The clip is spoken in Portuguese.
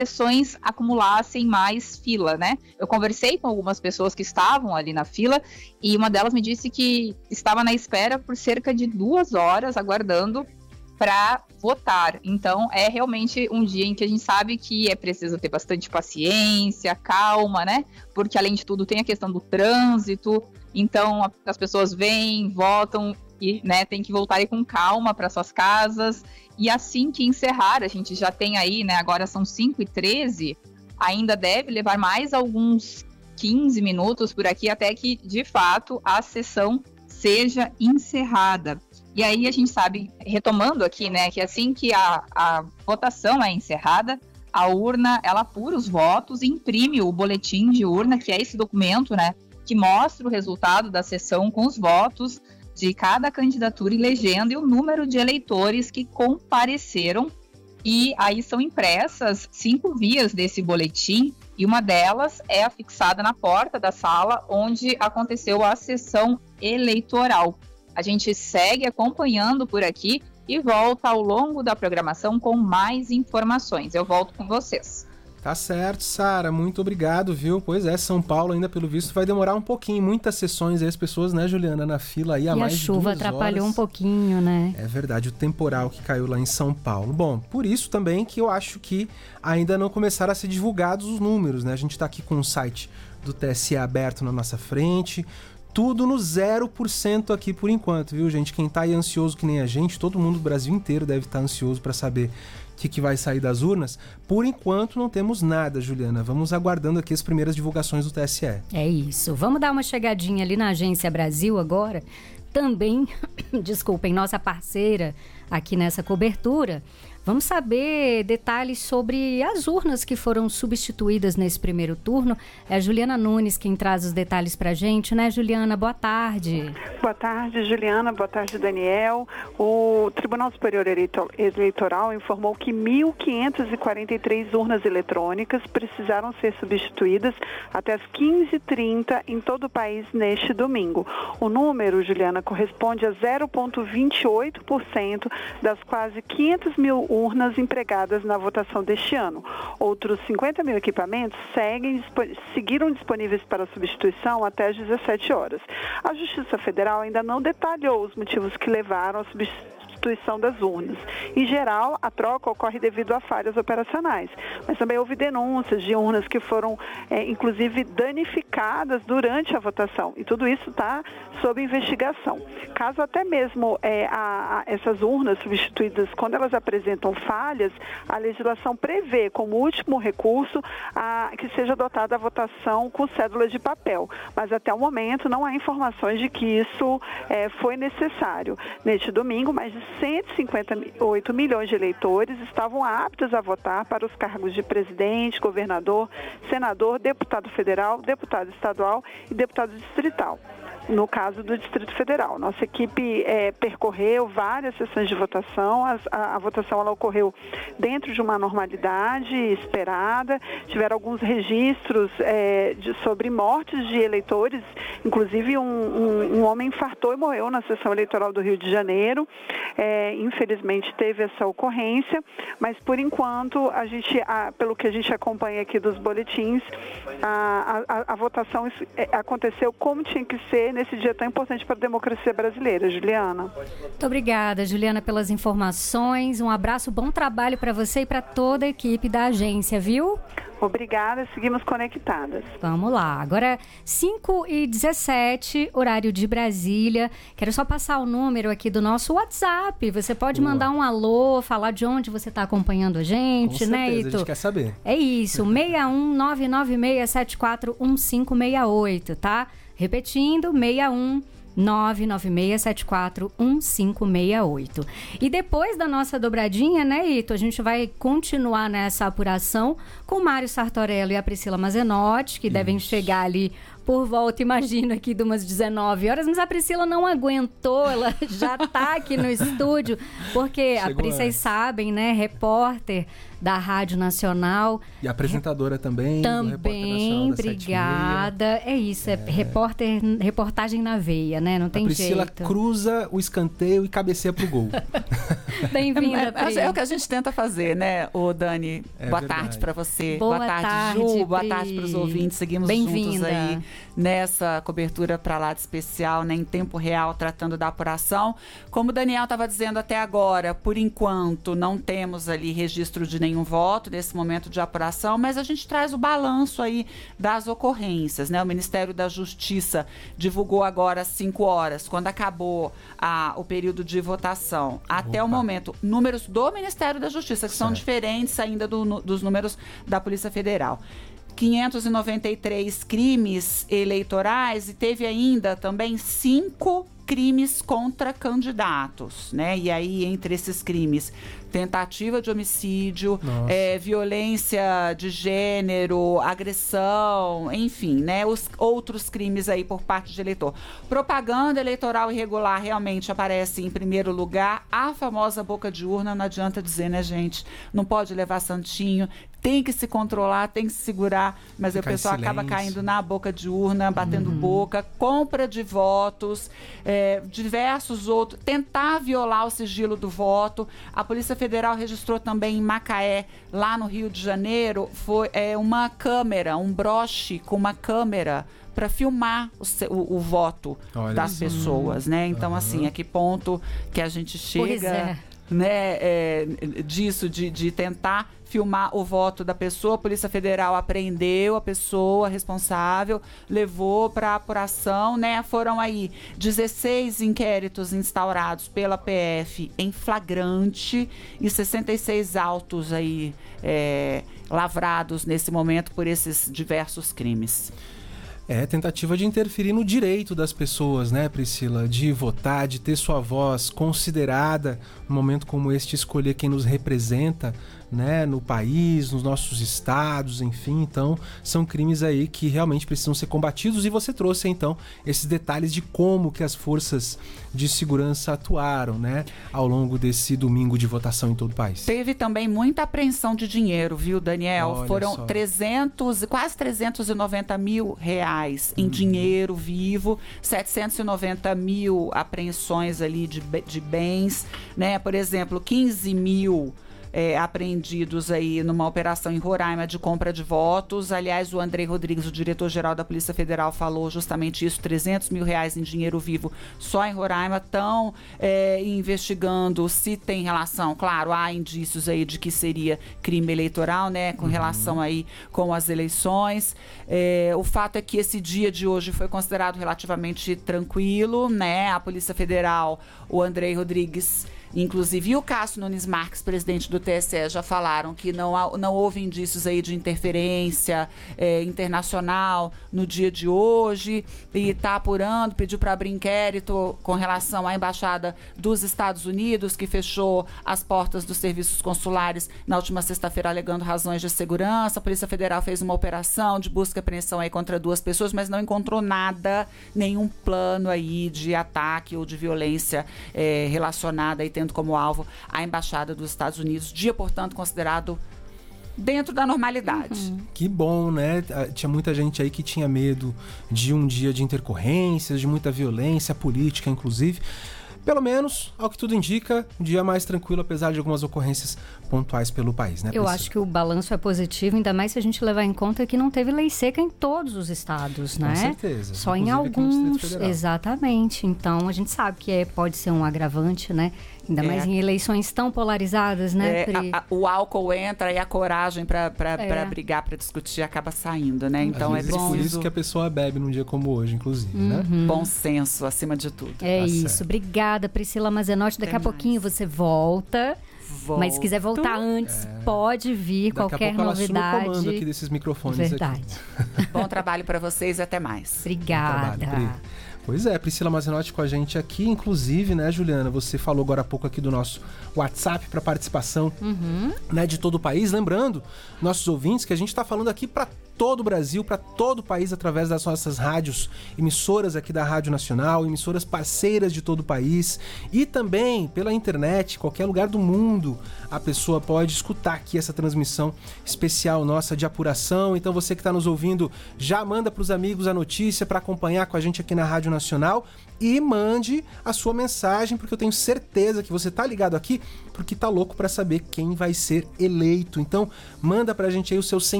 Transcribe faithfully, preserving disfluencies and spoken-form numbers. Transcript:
sessões acumulassem mais fila, né? Eu conversei com algumas pessoas que estavam ali na fila e uma delas me disse que estava na espera por cerca de duas horas aguardando para votar. Então, é realmente um dia em que a gente sabe que é preciso ter bastante paciência, calma, né? Porque, além de tudo, tem a questão do trânsito. Então, a, as pessoas vêm, votam e, né, tem que voltar aí com calma para suas casas. E assim que encerrar, a gente já tem aí, né? Agora são cinco e treze, ainda deve levar mais alguns quinze minutos por aqui até que, de fato, a sessão seja encerrada. E aí a gente sabe, retomando aqui, né, que assim que a, a votação é encerrada, a urna, ela apura os votos e imprime o boletim de urna, que é esse documento, né, que mostra o resultado da sessão com os votos de cada candidatura e legenda e o número de eleitores que compareceram. E aí são impressas cinco vias desse boletim e uma delas é afixada na porta da sala onde aconteceu a sessão eleitoral. A gente segue acompanhando por aqui e volta ao longo da programação com mais informações. Eu volto com vocês. Tá certo, Sara, muito obrigado, viu? Pois é, São Paulo ainda pelo visto vai demorar um pouquinho, muitas sessões aí, as pessoas, né, Juliana, na fila aí há mais de duas horas. E a chuva atrapalhou um pouquinho, né? É verdade, o temporal que caiu lá em São Paulo. Bom, por isso também que eu acho que ainda não começaram a ser divulgados os números, né? A gente tá aqui com o site do T S E aberto na nossa frente, tudo no zero por cento aqui por enquanto, viu, gente? Quem tá aí ansioso que nem a gente, todo mundo do Brasil inteiro deve estar ansioso para saber o que, que vai sair das urnas. Por enquanto não temos nada, Juliana. Vamos aguardando aqui as primeiras divulgações do T S E. É isso. Vamos dar uma chegadinha ali na Agência Brasil agora. Também, desculpem, nossa parceira aqui nessa cobertura. Vamos saber detalhes sobre as urnas que foram substituídas nesse primeiro turno. É a Juliana Nunes quem traz os detalhes pra gente, né, Juliana? Boa tarde. Boa tarde, Juliana. Boa tarde, Daniel. O Tribunal Superior Eleitoral informou que mil quinhentas e quarenta e três urnas eletrônicas precisaram ser substituídas até as quinze e trinta em todo o país neste domingo. O número, Juliana, corresponde a zero vírgula vinte e oito por cento das quase quinhentas mil urnas empregadas na votação deste ano. Outros cinquenta mil equipamentos seguem, seguiram disponíveis para substituição até às dezessete horas. A Justiça Federal ainda não detalhou os motivos que levaram à substituição das urnas. Em geral, a troca ocorre devido a falhas operacionais, mas também houve denúncias de urnas que foram, é, inclusive, danificadas durante a votação, e tudo isso está sob investigação. Caso até mesmo é, a, a, essas urnas substituídas, quando elas apresentam falhas, a legislação prevê como último recurso a, que seja adotada a votação com cédulas de papel, mas até o momento não há informações de que isso é, foi necessário. Neste domingo, mais de cento e cinquenta e oito milhões de eleitores estavam aptos a votar para os cargos de presidente, governador, senador, deputado federal, deputado estadual e deputado distrital. No caso do Distrito Federal, nossa equipe é, percorreu várias sessões de votação. As, a, a votação ela ocorreu dentro de uma normalidade esperada. Tiveram alguns registros é, de, sobre mortes de eleitores, inclusive um, um, um homem infartou e morreu na sessão eleitoral do Rio de Janeiro. É, infelizmente teve essa ocorrência, mas por enquanto, a gente, a, pelo que a gente acompanha aqui dos boletins, a, a, a votação aconteceu como tinha que ser nesse dia tão importante para a democracia brasileira. Juliana. Muito obrigada, Juliana, pelas informações. Um abraço, bom trabalho para você e para toda a equipe da agência, viu? Obrigada, seguimos conectadas. Vamos lá, agora cinco e dezessete, horário de Brasília. Quero só passar o número aqui do nosso WhatsApp. Você pode Boa. mandar um alô, falar de onde você está acompanhando a gente, Com né, certeza, Ito? A gente quer saber. É isso, seis um nove nove seis sete quatro um cinco seis oito, tá? Repetindo, seis um nove nove seis sete quatro um cinco seis oito. E depois da nossa dobradinha, né, Ito, a gente vai continuar nessa apuração com o Mário Sartorello e a Priscila Mazenotti, que Isso. devem chegar ali por volta, imagino, aqui de umas dezenove horas, mas a Priscila não aguentou, ela já tá aqui no estúdio, porque Chegou a Pri, vocês sabem, né, repórter da Rádio Nacional. E apresentadora também. Também, obrigada. É isso, é, é repórter, reportagem na veia, né, não tem jeito. A Priscila jeito. cruza o escanteio e cabeceia pro gol. Bem-vinda, Pri. É, é o que a gente tenta fazer, né, ô Dani? É boa verdade. tarde para você. Boa, boa tarde, tarde, Ju. Pri. Boa tarde para os ouvintes. Seguimos juntos aí nessa cobertura para lá de especial, né, em tempo real, tratando da apuração. Como o Daniel estava dizendo até agora, por enquanto não temos ali registro de nenhum voto nesse momento de apuração, mas a gente traz o balanço aí das ocorrências, né? O Ministério da Justiça divulgou agora às cinco horas, quando acabou a, o período de votação, até Opa. o momento, números do Ministério da Justiça, que Certo. são diferentes ainda do, no, dos números da Polícia Federal. quinhentos e noventa e três crimes eleitorais e teve ainda também cinco crimes contra candidatos, né? E aí, entre esses crimes, tentativa de homicídio, é, violência de gênero, agressão, enfim, né? Os outros crimes aí por parte de eleitor. Propaganda eleitoral irregular realmente aparece em primeiro lugar. A famosa boca de urna, não adianta dizer, né, gente? Não pode levar santinho. Tem que se controlar, tem que se segurar, mas Ficar o pessoal em silêncio. acaba caindo na boca de urna, batendo uhum. boca, compra de votos, é, diversos outros, tentar violar o sigilo do voto. A Polícia Federal registrou também em Macaé, lá no Rio de Janeiro, foi é, uma câmera, um broche com uma câmera para filmar o, o, o voto Olha das isso. pessoas, né? Então, Uhum. assim, a que ponto que a gente chega... Pois é. Né, é, disso, de, de tentar filmar o voto da pessoa. A Polícia Federal apreendeu a pessoa responsável, levou para apuração, né? Foram aí dezesseis inquéritos instaurados pela P F em flagrante e sessenta e seis autos aí é, lavrados nesse momento por esses diversos crimes. É tentativa de interferir no direito das pessoas, né, Priscila? De votar, de ter sua voz considerada num momento como este, escolher quem nos representa, né, no país, nos nossos estados, enfim. Então, são crimes aí que realmente precisam ser combatidos e você trouxe, então, esses detalhes de como que as forças de segurança atuaram, né, ao longo desse domingo de votação em todo o país. Teve também muita apreensão de dinheiro, viu, Daniel? Olha Foram só. trezentos, quase trezentos e noventa mil reais em hum. dinheiro vivo, setecentos e noventa mil apreensões ali de, de bens, né? Por exemplo, quinze mil É, apreendidos aí numa operação em Roraima de compra de votos. Aliás, o Andrei Rodrigues, o diretor-geral da Polícia Federal, falou justamente isso, trezentos mil reais em dinheiro vivo só em Roraima. Estão é, investigando se tem relação, claro, há indícios aí de que seria crime eleitoral, né, com uhum. relação aí com as eleições. É, o fato é que esse dia de hoje foi considerado relativamente tranquilo, né, a Polícia Federal, o Andrei Rodrigues, inclusive, e o Cássio Nunes Marques, presidente do T S E, já falaram que não, há, não houve indícios aí de interferência é, internacional no dia de hoje e está apurando, pediu para abrir inquérito com relação à Embaixada dos Estados Unidos, que fechou as portas dos serviços consulares na última sexta-feira, alegando razões de segurança. A Polícia Federal fez uma operação de busca e apreensão aí contra duas pessoas, mas não encontrou nada, nenhum plano aí de ataque ou de violência é, relacionada aí, tendo como alvo a Embaixada dos Estados Unidos, dia, portanto, considerado dentro da normalidade. Uhum. Que bom, né? Tinha muita gente aí que tinha medo de um dia de intercorrências, de muita violência política, inclusive. Pelo menos, ao que tudo indica, um dia mais tranquilo, apesar de algumas ocorrências pontuais pelo país, né, Eu Priscila? acho que o balanço é positivo, ainda mais se a gente levar em conta que não teve lei seca em todos os estados, né? Com certeza. Só Inclusive em aqui no Distrito alguns, Federal. Exatamente. Então, a gente sabe que é, pode ser um agravante, né? Ainda É. mais em eleições tão polarizadas, né, É, Pri? a, a, o álcool entra e a coragem para É. brigar, para discutir, acaba saindo, né? Então Às é vezes preciso por isso que a pessoa bebe num dia como hoje, inclusive, né? bom senso acima de tudo. É Tá isso. certo. Obrigada, Priscila Mazenotti. Daqui Até a pouquinho você volta. Volto. Mas se quiser voltar antes, pode vir. Daqui a qualquer pouco ela assume o novidade. comando aqui desses microfones Verdade. aqui. Bom trabalho para vocês e até mais. Obrigada. Bom trabalho, Pri. Pois é, Priscila Mazenotti com a gente aqui, inclusive, né, Juliana, você falou agora há pouco aqui do nosso WhatsApp para participação, Uhum. né, de todo o país. Lembrando, nossos ouvintes, que a gente está falando aqui para todo o Brasil, para todo o país, através das nossas rádios, emissoras aqui da Rádio Nacional, emissoras parceiras de todo o país e também pela internet, qualquer lugar do mundo, a pessoa pode escutar aqui essa transmissão especial nossa de apuração. Então você que está nos ouvindo, já manda para os amigos a notícia para acompanhar com a gente aqui na Rádio Nacional Nacional e mande a sua mensagem, porque eu tenho certeza que você tá ligado aqui porque tá louco para saber quem vai ser eleito. Então, manda pra gente aí o seu